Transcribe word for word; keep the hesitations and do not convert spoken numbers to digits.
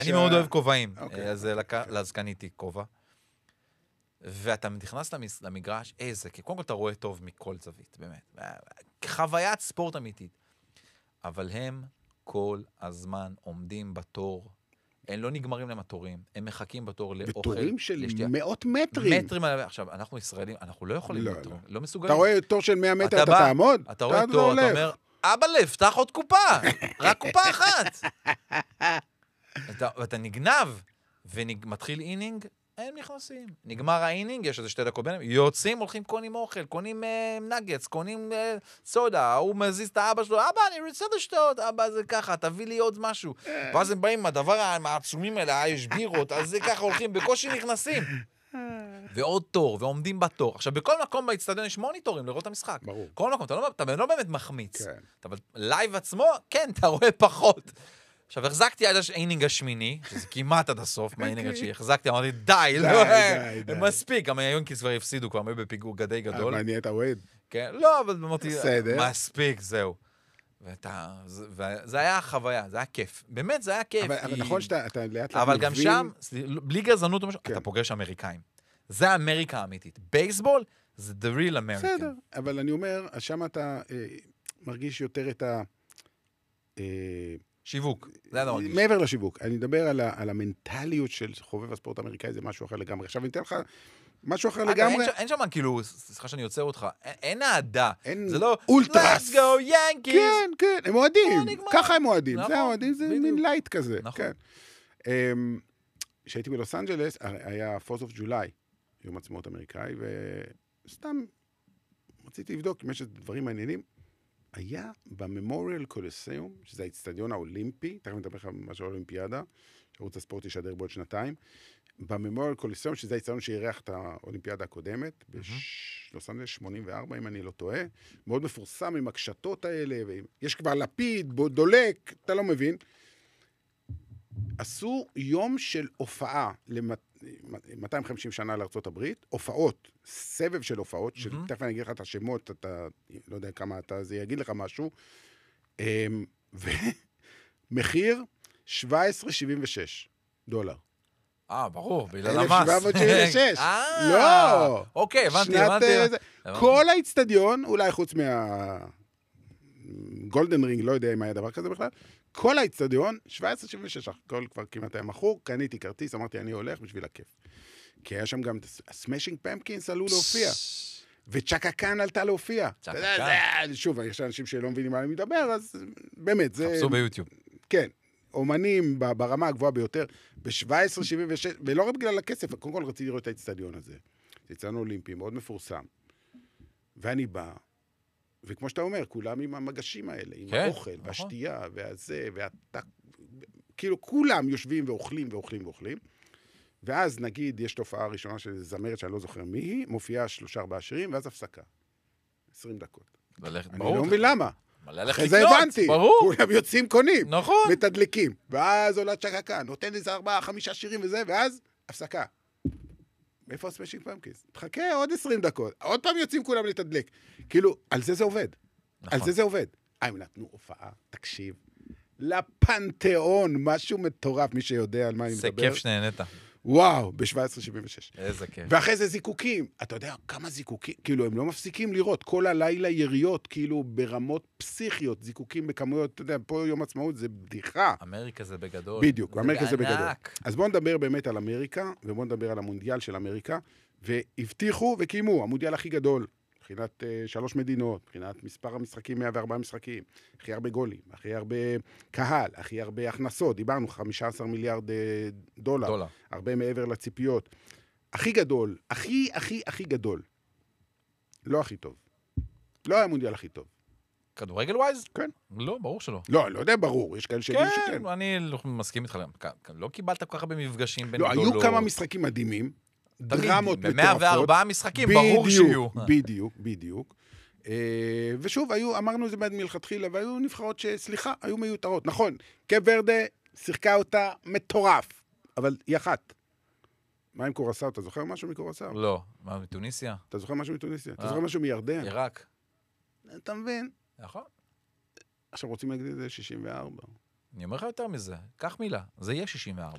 אני מאוד אוהב כובעים, אז אז קניתי כובע. ואתה נכנס למגרש, איזה, כי קודם כל אתה רואה טוב מכל זווית, באמת. חוויית ספורט אמיתית. אבל הם כל הזמן עומדים בתור, הם לא נגמרים להם התורים, הם מחכים בתור לאוכל. בתורים של מאות מטרים. מטרים, עכשיו, אנחנו ישראלים, אנחנו לא יכולים לתור, לא מסוגלים. אתה רואה תור של מאה מטר, אתה תעמוד? אתה רואה תור, אתה אומר, אבא לב, פתח עוד קופה, רק קופה אחת. ואתה נגנב, ומתחיל אינינג, הם נכנסים. נגמר האינינג, יש איזה שתי דקות ביניהם, יוצאים, הולכים, קונים אוכל, קונים נגץ, קונים סודה, הוא מזיז את האבא שלו, אבא, אני רוצה לשתות, אבא, זה ככה, תביא לי עוד משהו. ואז הם באים עם הדבר העצומים האלה, יש בירות, אז זה ככה הולכים, בקושי נכנסים. ועוד תור, ועומדים בתור. עכשיו, בכל מקום באצטדיון יש מוניטורים לראות את המשחק. ברור. כל מקום, אתה לא באמת מחמיץ. אבל לייב עצמו, כן, אתה רואה פחות. עכשיו, החזקתי עד האינינג השמיני, שזה כמעט עד הסוף, מהאינינג השמיני, החזקתי, אמרתי, די, לא, מספיק, גם היונקיז כבר הפסידו, כבר היו בפיגור גדי גדול. אבל נהיית אוהד. כן, לא, אבל אמרתי, מספיק, זהו. וזה היה חוויה, זה היה כיף. באמת, זה היה כיף. אבל נכון שאתה לאט לאט מבין... אבל גם שם, בלי גזענות, אתה פוגש אמריקאים. זה האמריקה האמיתית. בייסבול, זה the real American. בסדר, אבל אני אומר, שם אתה מרגיש יותר את ה... שיווק, זה אתה מרגיש. מעבר לשיווק, אני מדבר על, ה, על המנטליות של חובב הספורט האמריקאי, זה משהו אחר לגמרי. עכשיו אני אתן לך משהו אחר לגמרי. אין שם כאילו, סליחה שאני יוצר אותך, אין העדה. אין זה לא, אולטרס. let's go Yankees. כן, כן, הם מועדים. ככה הם מועדים. זה המועדים, זה מין לייט כזה. נכון. כשהייתי בלוס אנג'לס, היה פורס אוף ג'ולי, יום עצמאות אמריקאי, וסתם רציתי לבדוק אם יש דברים מעניינים. היה בממוריאל קולוסיום, שזה האצטדיון האולימפי, תכף נדבר לך משהו על האולימפיאדה, שערוץ הספורט ישדר בעוד שנתיים, בממוריאל קולוסיום, שזה האצטדיון שאירח את האולימפיאדה הקודמת, בלוס אנג'לס שמונים וארבע, אם אני לא טועה, מאוד מפורסם עם הקשתות האלה, יש כבר לפיד, דולק, אתה לא מבין. עשו יום של הופעה ל-מאתיים וחמישים שנה לארצות הברית, הופעות, סבב של הופעות, שתכף אני אגיד לך את השמות, אתה לא יודע כמה אתה, זה יגיד לך משהו, ומחיר שבע עשרה שבעים ושש דולר. אה, ברור, בגלל המס. אלף שבע מאות שבעים ושש. אה, לא. אוקיי, הבנתי, הבנתי. כל האצטדיון, אולי חוץ מה... גולדן רינג, לא יודע אם היה דבר כזה בכלל, כל האצטדיון, שבע עשרה שבעים ושש, הכל כבר כמעט היה מכור, קניתי כרטיס, אמרתי, אני הולך בשביל הכיף. כי היה שם גם, הסמאשינג פמפקינס עלו להופיע, וצ'קה קאן עלתה להופיע. צ'קה קאן. שוב, יש אנשים שלא מבינים מה אני מדבר, אז באמת, זה... חפשו ביוטיוב. כן, אומנים ברמה הגבוהה ביותר, ב-שבע עשרה שבעים ושש, ולא רק בגלל הכסף, קודם כל רציתי לראות את האצטדיון הזה. זה אצטדיון אולימפי, מאוד מפורסם. ואני בא, וכמו שאתה אומר, כולם עם המגשים האלה, עם האוכל, והשתייה, והזה, והתק... כאילו, כולם יושבים ואוכלים ואוכלים ואוכלים, ואז נגיד, יש תופעה ראשונה של זמרת שאני לא זוכר מי היא, מופיעה שלושה ארבעה שירים, ואז הפסקה. עשרים דקות. ללכת, אני ברור. לא מבין למה. ללכת זה לקנות, הבנתי. ברור. כולם יוצאים קונים. נכון. מתדלקים. ואז עולה צ'קה קאן, נותן איזה ארבעה, חמישה שירים וזה, ואז הפסקה. איפה הסמאשינג פמפקינס? תחכה עוד עשרים דקות. עוד פעם יוצאים כולם לתדלק. כאילו, על זה זה עובד. נכון. על זה זה עובד. הם נתנו הופעה, תקשיב, לפנתיאון, משהו מטורף, מי שיודע על מה אני מדבר. זה כיף שנהנית. וואו, ב-שבע עשרה שבעים ושש. איזה כיף. ואחרי זה זיקוקים. אתה יודע כמה זיקוקים, כאילו, הם לא מפסיקים לראות. כל הלילה יריות, כאילו, ברמות פסיכיות, זיקוקים בכמויות, אתה יודע, פה יום עצמאות זה בדיחה. אמריקה זה בגדול. בדיוק, אמריקה זה בגדול. אז בואו נדבר באמת על אמריקה, ובואו נדבר על המונדיאל של אמריקה, והבטיחו וקיימו, המונדיאל הכי גדול, מבחינת uh, שלוש מדינות, מבחינת מספר המשחקים, מאה וארבעה משחקים, הכי הרבה גולים, הכי הרבה קהל, הכי הרבה הכנסות, דיברנו חמישה עשר מיליארד uh, דולר, דולר, הרבה מעבר לציפיות. הכי גדול, הכי, הכי, הכי גדול. לא הכי טוב. לא היה מונדיאל הכי טוב. כדורגל ווייז? כן. לא, ברור שלא. לא, לא יודע, ברור, יש כאלה שיגידו שכן. כן, אני מסכים איתך, לא קיבלת כל כך הרבה מפגשים בין לא, גדולות. היו כמה משחקים מדהימים, דרמות מטורפות. ב-מאה וארבעה משחקים, ברור שיהיו. בדיוק, בדיוק. ושוב, היו, אמרנו את זה מלכתחילה, והיו נבחרות שסליחה, היו מיותרות. נכון, קאפ ורדה שיחקה אותה מטורף, אבל היא אחת. מה עם קורסאו? אתה זוכר משהו מקורסאו? לא. מה, מתוניסיה? אתה זוכר משהו מתוניסיה? אתה זוכר משהו מירדן? עיראק. אתה מבין? נכון. עכשיו רוצים להגיד את זה שישים וארבע. אני אומר לך יותר מזה, קח מילה, זה יהיה שישים וארבע.